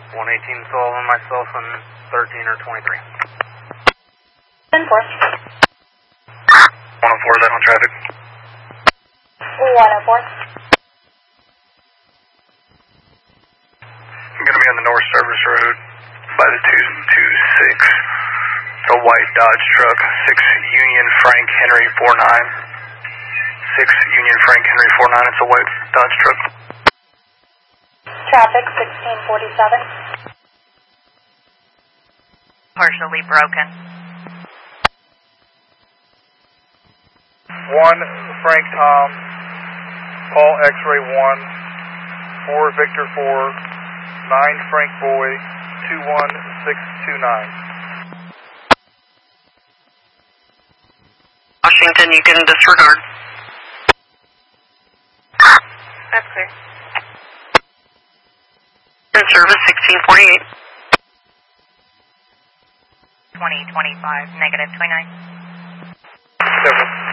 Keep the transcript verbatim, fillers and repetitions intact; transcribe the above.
one eighteen Sullivan, myself, and thirteen or twenty-three. ten four. one oh four, left on traffic. one oh four. I'm going to be on the North Service Road by the two two six. A white Dodge truck, six Union Frank Henry four nine. six Union Frank Henry four nine, it's a white Dodge truck. Traffic sixteen forty-seven. Partially broken. one Frank Tom, Paul X-ray one, four Victor four, nine Frank Boy, two one six two nine. Washington, you can disregard. That's clear. In service sixteen forty-eight. twenty twenty-five, negative twenty-nine. Seven.